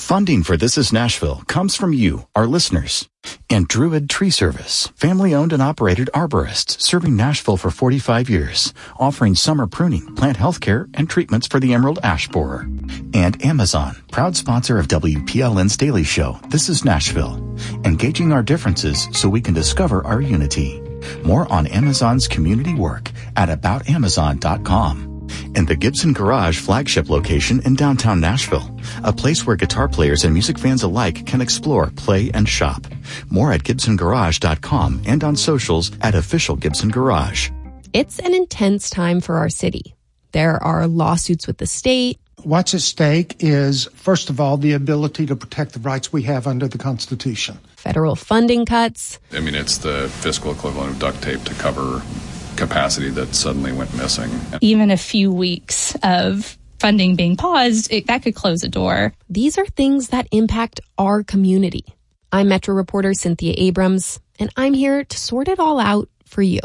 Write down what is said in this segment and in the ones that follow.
Funding for This Is Nashville comes from you, our listeners. And Druid Tree Service, family-owned and operated arborists serving Nashville for 45 years, offering summer pruning, plant health care, and treatments for the emerald ash borer. And Amazon, proud sponsor of WPLN's Daily Show, This Is Nashville, engaging our differences so we can discover our unity. More on Amazon's community work at aboutamazon.com. And the Gibson Garage flagship location in downtown Nashville, a place where guitar players and music fans alike can explore, play, and shop. More at gibsongarage.com and on socials at Official Gibson Garage. It's an intense time for our city. There are lawsuits with the state. What's at stake is, first of all, the ability to protect the rights we have under the Constitution. Federal funding cuts. I mean, it's the fiscal equivalent of duct tape to cover capacity that suddenly went missing. Even a few weeks of funding being paused, that could close a door. These are things that impact our community. I'm Metro reporter Cynthia Abrams, and I'm here to sort it all out for you.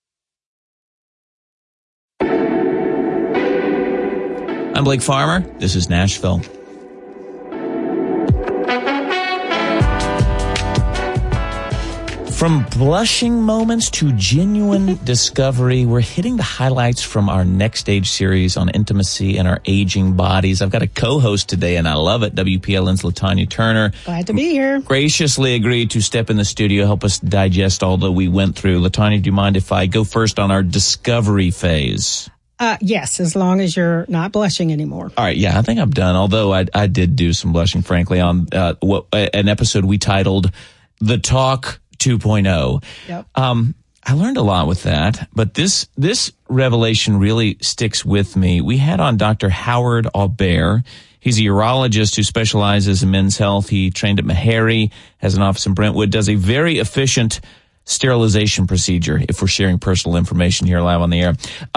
I'm Blake Farmer. This is Nashville. From blushing moments to genuine discovery, we're hitting the highlights from our Next Stage series on intimacy and our aging bodies. I've got a co-host today, and I love it. WPLN's LaTanya Turner. Glad to be here. Graciously agreed to step in the studio, help us digest all that we went through. LaTanya, do you mind if I go first on our discovery phase? Yes, as long as you're not blushing anymore. All right, yeah, I think I'm done, although I did do some blushing, frankly, on an episode we titled The Talk 2.0. Yep. I learned a lot with that, but this revelation really sticks with me. We had on Dr. Howard Aubert. He's a urologist who specializes in men's health. He trained at Meharry, has an office in Brentwood, does a very efficient sterilization procedure, if we're sharing personal information here live on the air.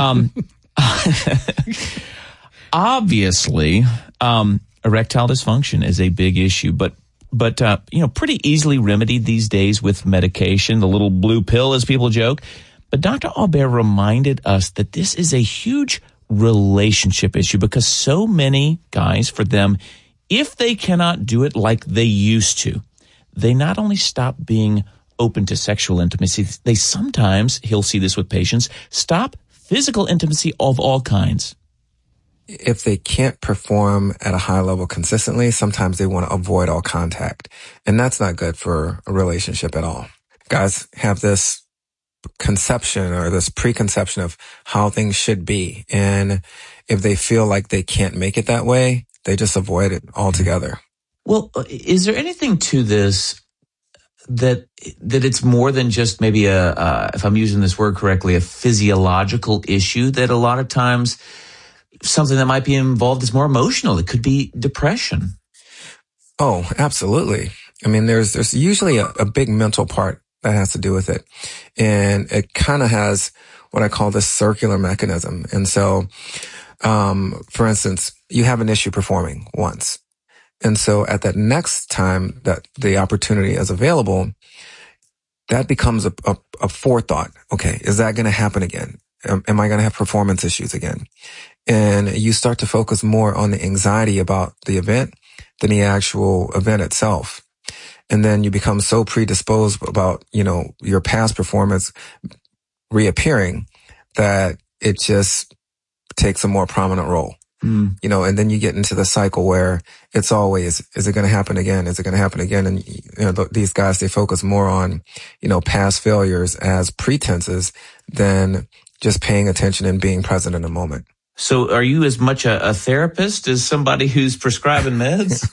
Obviously, erectile dysfunction is a big issue, but pretty easily remedied these days with medication, the little blue pill, as people joke. But Dr. Aubert reminded us that this is a huge relationship issue because so many guys, for them, if they cannot do it like they used to, they not only stop being open to sexual intimacy, they sometimes, he'll see this with patients, stop physical intimacy of all kinds. If they can't perform at a high level consistently, sometimes they want to avoid all contact. And that's not good for a relationship at all. Guys have this conception or this preconception of how things should be. And if they feel like they can't make it that way, they just avoid it altogether. Well, is there anything to this that it's more than just maybe if I'm using this word correctly, a physiological issue, that a lot of times something that might be involved is more emotional? It could be depression. Oh, absolutely. I mean, there's usually a big mental part that has to do with it. And it kind of has what I call this circular mechanism. And so, for instance, you have an issue performing once. And so at that next time that the opportunity is available, that becomes a forethought. Okay, is that going to happen again? Am I going to have performance issues again? And you start to focus more on the anxiety about the event than the actual event itself. And then you become so predisposed about, your past performance reappearing that it just takes a more prominent role. And then you get into the cycle where it's always, is it going to happen again? Is it going to happen again? And, these guys, they focus more on, past failures as pretenses than just paying attention and being present in the moment. So are you as much a therapist as somebody who's prescribing meds?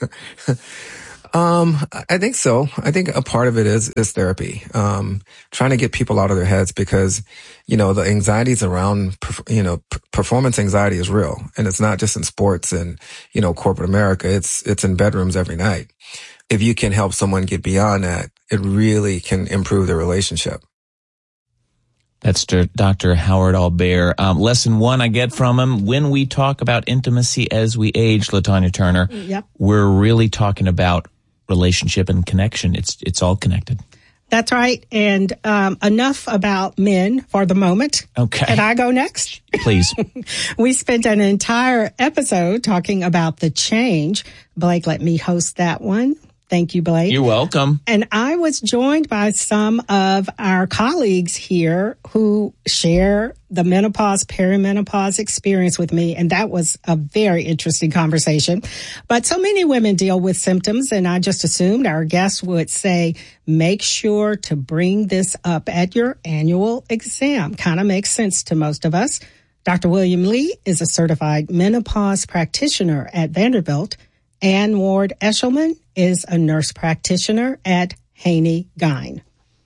I think so. I think a part of it is therapy. Trying to get people out of their heads because, the anxieties around, performance anxiety is real. And it's not just in sports and, corporate America. It's in bedrooms every night. If you can help someone get beyond that, it really can improve their relationship. That's Dr. Howard Aubert. Lesson 1 I get from him, when we talk about intimacy as we age, LaTanya Turner, Yep. We're really talking about relationship and connection. It's all connected. That's right. And enough about men for the moment. Okay. Can I go next? Please. We spent an entire episode talking about the change. Blake let me host that one. Thank you, Blake. You're welcome. And I was joined by some of our colleagues here who share the menopause, perimenopause experience with me. And that was a very interesting conversation. But so many women deal with symptoms, and I just assumed our guests would say, make sure to bring this up at your annual exam. Kind of makes sense to most of us. Dr. William Lee is a certified menopause practitioner at Vanderbilt. Ann Ward Eshelman is a nurse practitioner at Haney Gyn.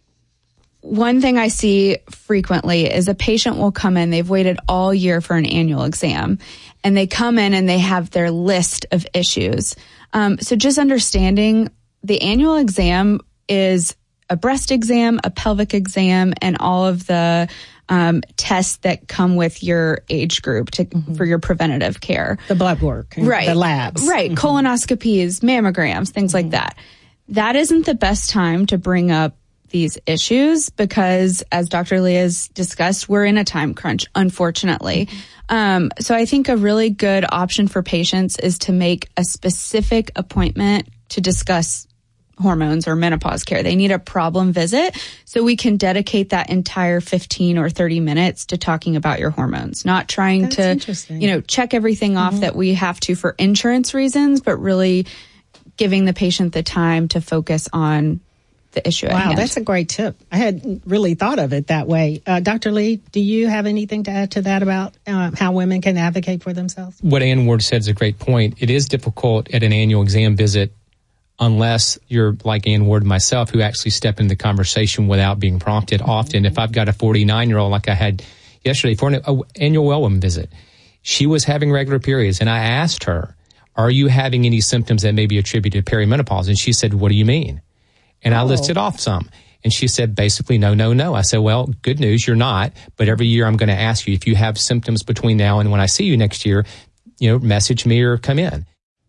One thing I see frequently is a patient will come in, they've waited all year for an annual exam, and they come in and they have their list of issues. So just understanding the annual exam is a breast exam, a pelvic exam, and all of the tests that come with your age group for your preventative care. The blood work, right? The labs. Right. Colonoscopies, mammograms, things like that. That isn't the best time to bring up these issues because, as Dr. Lee has discussed, we're in a time crunch, unfortunately. So I think a really good option for patients is to make a specific appointment to discuss hormones or menopause care. They need a problem visit so we can dedicate that entire 15 or 30 minutes to talking about your hormones, not trying to, check everything off that we have to for insurance reasons, but really giving the patient the time to focus on the issue at hand. Wow, that's a great tip. I hadn't really thought of it that way. Dr. Lee, do you have anything to add to that about how women can advocate for themselves? What Ann Ward said is a great point. It is difficult at an annual exam visit unless you're like Ann Ward and myself, who actually step into the conversation without being prompted. Often, if I've got a 49-year-old like I had yesterday for an annual well woman visit, she was having regular periods, and I asked her, are you having any symptoms that may be attributed to perimenopause? And she said, what do you mean? And I listed off some. And she said, basically, no. I said, well, good news, you're not. But every year I'm going to ask you if you have symptoms between now and when I see you next year, message me or come in.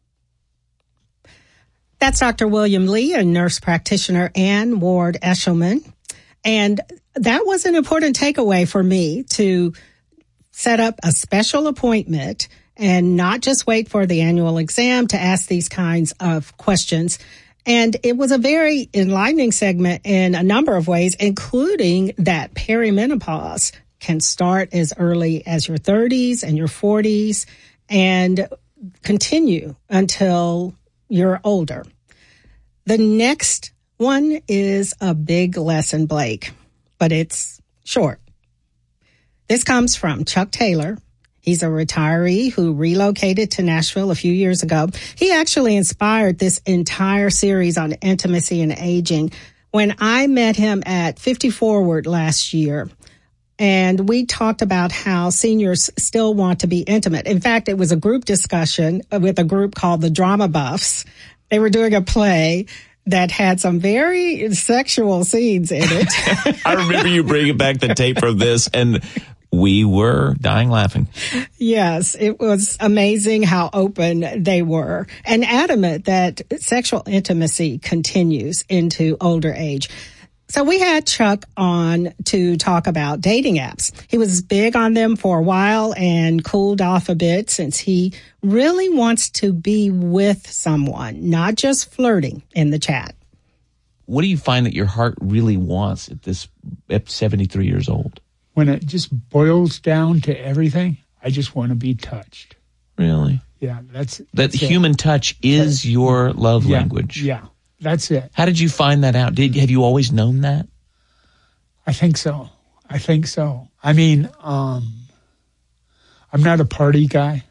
That's Dr. William Lee, a nurse practitioner, Ann Ward Eshelman. And that was an important takeaway for me, to set up a special appointment and not just wait for the annual exam to ask these kinds of questions. And it was a very enlightening segment in a number of ways, including that perimenopause can start as early as your 30s and your 40s and continue until you're older. The next one is a big lesson, Blake, but it's short. This comes from Chuck Taylor. He's a retiree who relocated to Nashville a few years ago. He actually inspired this entire series on intimacy and aging when I met him at 50 Forward last year. And we talked about how seniors still want to be intimate. In fact, it was a group discussion with a group called the Drama Buffs. They were doing a play that had some very sexual scenes in it. I remember you bringing back the tape from this, and we were dying laughing. Yes, it was amazing how open they were and adamant that sexual intimacy continues into older age. So we had Chuck on to talk about dating apps. He was big on them for a while and cooled off a bit since he really wants to be with someone, not just flirting in the chat. What do you find that your heart really wants at 73 years old? When it just boils down to everything, I just want to be touched. Really? Yeah, that's human touch is your love language. Yeah. That's it. How did you find that out? Have you always known that? I think so. I mean, I'm not a party guy.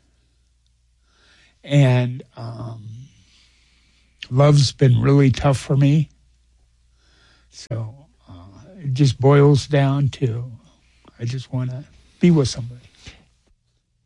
And love's been really tough for me. So it just boils down to I just want to be with somebody.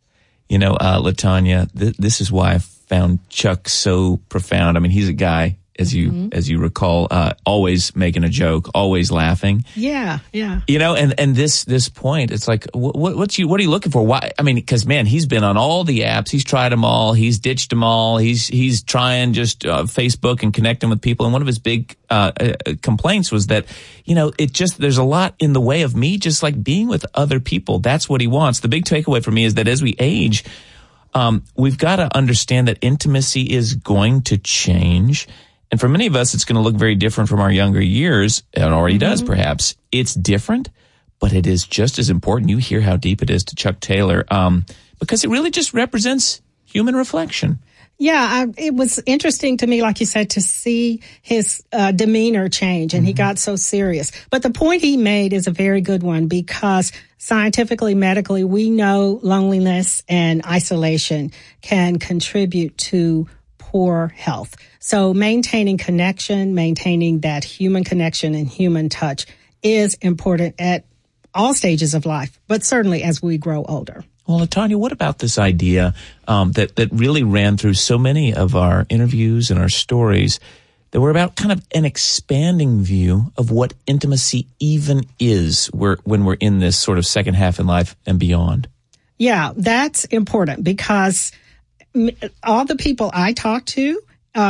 LaTanya, this is why I found Chuck so profound. I mean, he's a guy as you recall, always making a joke, always laughing. Yeah. You know, and this point, it's like, what are you looking for? Why? I mean, because man, he's been on all the apps, he's tried them all, he's ditched them all, he's trying just Facebook and connecting with people. And one of his big complaints was that, you know, there's a lot in the way of me just like being with other people. That's what he wants. The big takeaway for me is that as we age, we've got to understand that intimacy is going to change. And for many of us, it's going to look very different from our younger years. It already does, perhaps. It's different, but it is just as important. You hear how deep it is to Chuck Taylor, because it really just represents human reflection. Yeah, it was interesting to me, like you said, to see his demeanor change, and he got so serious. But the point he made is a very good one, because scientifically, medically, we know loneliness and isolation can contribute to poor health. So maintaining connection, maintaining that human connection and human touch is important at all stages of life, but certainly as we grow older. Well, Latanya, what about this idea that really ran through so many of our interviews and our stories that were about kind of an expanding view of what intimacy even is when we're in this sort of second half in life and beyond? Yeah, that's important, because all the people I talked to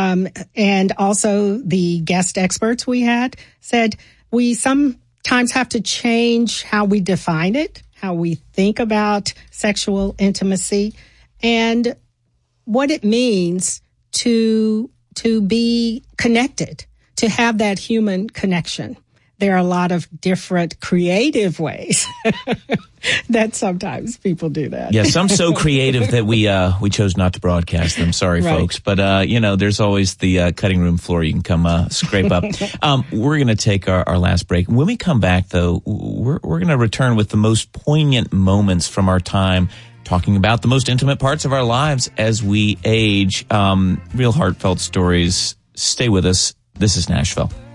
and also the guest experts we had said we sometimes have to change how we define it, how we think about sexual intimacy, and what it means to be connected, to have that human connection. There are a lot of different creative ways that sometimes people do that. Yeah, some so creative that we chose not to broadcast them. Sorry, right, folks. But, there's always the cutting room floor you can come scrape up. We're going to take our last break. When we come back, though, we're going to return with the most poignant moments from our time talking about the most intimate parts of our lives as we age. Real heartfelt stories. Stay with us. This is Nashville.